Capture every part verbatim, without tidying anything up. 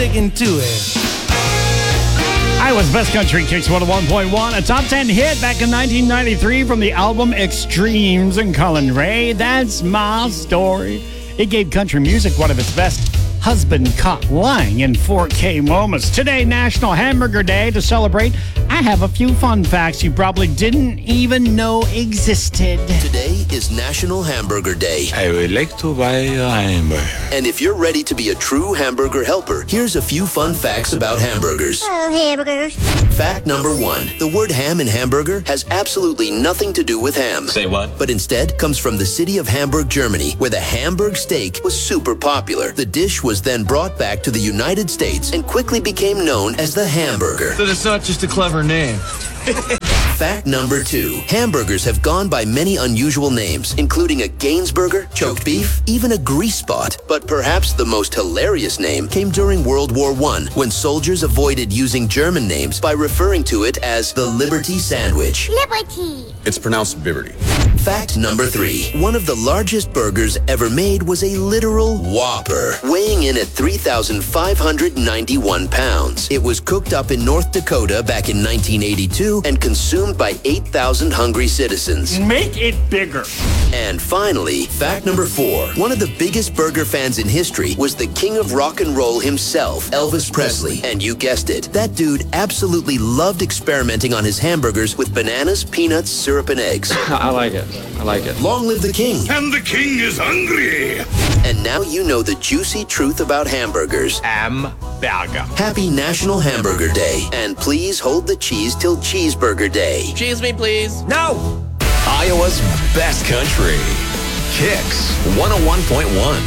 taken to it. Iowa's Best Country Kicks one oh one point one, a top ten hit back in nineteen ninety-three from the album Extremes and Colin Ray. That's my story. It gave country music one of its best husband caught lying in four K moments. Today, National Hamburger Day. To celebrate, I have a few fun facts you probably didn't even know existed. Today is National Hamburger Day. I would like to buy a hamburger. And if you're ready to be a true hamburger helper, here's a few fun facts about hamburgers. Oh, hamburgers. Fact number one. The word ham in hamburger has absolutely nothing to do with ham. Say what? But instead comes from the city of Hamburg, Germany, where the Hamburg steak was super popular. The dish was then brought back to the United States and quickly became known as the hamburger. So it's not just a clever name. Fact number two. Hamburgers have gone by many unusual names, including a Gainsburger, choked beef, even a grease spot. But perhaps the most hilarious name came during World War One, when soldiers avoided using German names by referring to it as the Liberty Sandwich. Liberty. It's pronounced Biberty. Fact number three. One of the largest burgers ever made was a literal Whopper, weighing in at three thousand five hundred ninety-one pounds. It was cooked up in North Dakota back in nineteen eighty-two and consumed by eight thousand hungry citizens. Make it bigger. And finally, fact number four. One of the biggest burger fans in history was the king of rock and roll himself, Elvis Presley. And you guessed it, that dude absolutely loved experimenting on his hamburgers with bananas, peanuts, syrup, and eggs. I like it. I like it. Long live the king. And the king is hungry. And now you know the juicy truth about hamburgers. Hamburger. Happy National Hamburger Day. And please hold the cheese till Cheeseburger Day. Cheese me, please. No! Iowa's Best Country. Kicks one oh one point one.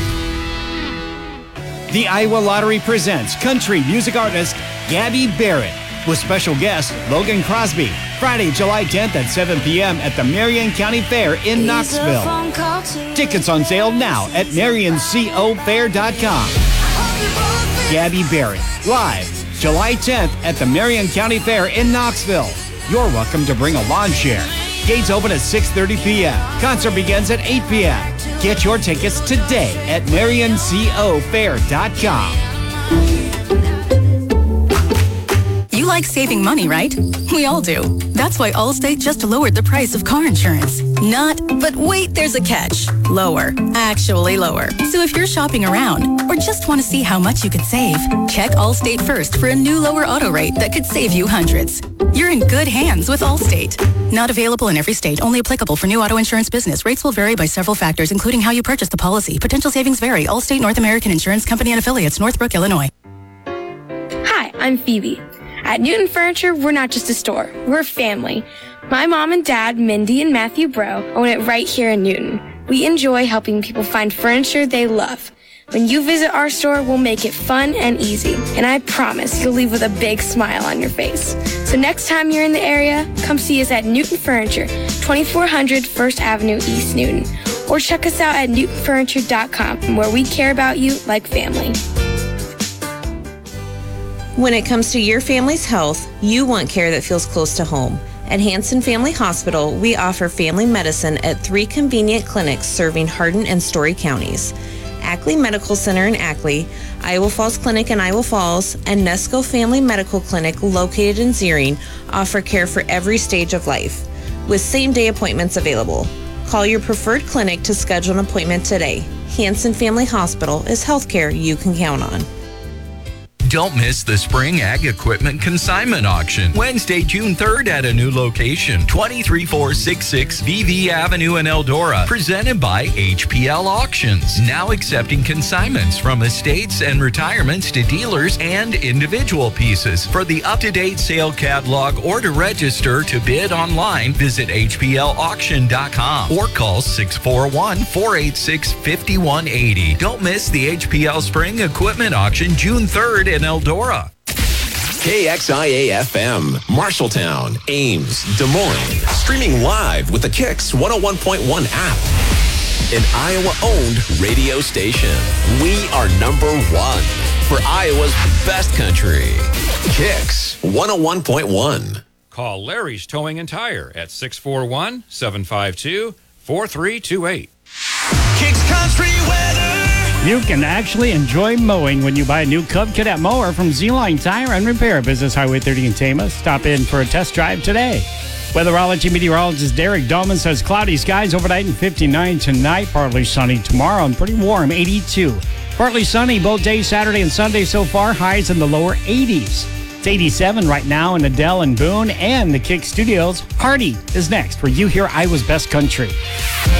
The Iowa Lottery presents country music artist Gabby Barrett with special guest Logan Crosby. Friday, July tenth at seven p.m. at the Marion County Fair in Knoxville. Tickets on sale now at marion co fair dot com. Gabby Barrett, live, July tenth at the Marion County Fair in Knoxville. You're welcome to bring a lawn chair. Gates open at six thirty p.m. Concert begins at eight p.m. Get your tickets today at marion co fair dot com. You like saving money, right? We all do. That's why Allstate just lowered the price of car insurance. Not, but wait, there's a catch. Lower. Actually lower. So if you're shopping around or just want to see how much you could save, check Allstate first for a new lower auto rate that could save you hundreds. You're in good hands with Allstate. Not available in every state. Only applicable for new auto insurance business. Rates will vary by several factors, including how you purchase the policy. Potential savings vary. Allstate North American Insurance Company and Affiliates, Northbrook, Illinois. Hi, I'm Phoebe. At Newton Furniture, we're not just a store. We're a family. My mom and dad, Mindy and Matthew Bro, own it right here in Newton. We enjoy helping people find furniture they love. When you visit our store, we'll make it fun and easy. And I promise you'll leave with a big smile on your face. So next time you're in the area, come see us at Newton Furniture, twenty-four hundred First Avenue, East Newton. Or check us out at newton furniture dot com, where we care about you like family. When it comes to your family's health, you want care that feels close to home. At Hanson Family Hospital, we offer family medicine at three convenient clinics serving Hardin and Story counties. Ackley Medical Center in Ackley, Iowa Falls Clinic in Iowa Falls, and Nesco Family Medical Clinic located in Zering offer care for every stage of life, with same-day appointments available. Call your preferred clinic to schedule an appointment today. Hanson Family Hospital is healthcare you can count on. Don't miss the Spring Ag Equipment Consignment Auction, Wednesday, June third at a new location, twenty-three four six six V V Avenue in Eldora, presented by H P L Auctions. Now accepting consignments from estates and retirements to dealers and individual pieces. For the up-to-date sale catalog or to register to bid online, visit H P L auction dot com or call six four one, four eight six, five one eight zero. Don't miss the H P L Spring Equipment Auction June third in Eldora. K X I A F M, Marshalltown, Ames, Des Moines. Streaming live with the Kicks one oh one point one app. An Iowa-owned radio station. We are number one for Iowa's best country. Kicks one oh one point one. Call Larry's Towing and Tire at six four one, seven five two, four three two eight. Kicks Country Weather. You can actually enjoy mowing when you buy a new Cub Cadet mower from Z-Line Tire and Repair, Business Highway thirty in Tama. Stop in for a test drive today. Weatherology meteorologist Derek Dolman says cloudy skies overnight and fifty-nine tonight, partly sunny tomorrow and pretty warm, eighty-two. Partly sunny both days, Saturday and Sunday so far, highs in the lower eighties. It's eighty-seven right now in Adele and Boone and the Kick Studios. Hardy is next, where you hear Iowa's Best Country.